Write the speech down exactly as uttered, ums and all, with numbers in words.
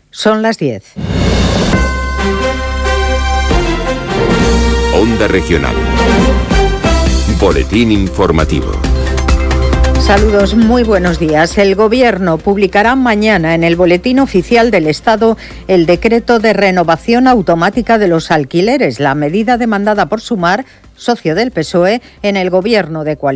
Son las diez. Onda Regional. Boletín informativo. Saludos, muy buenos días. El Gobierno publicará mañana en el Boletín Oficial del Estado el decreto de renovación automática de los alquileres, la medida demandada por Sumar, socio del P S O E, en el Gobierno de coalición.